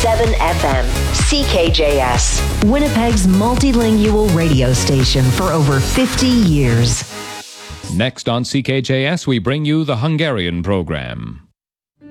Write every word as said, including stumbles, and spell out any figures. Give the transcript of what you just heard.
seven F M, C K J S. Winnipeg's multilingual radio station for over fifty years. Next on C K J S, we bring you the Hungarian program.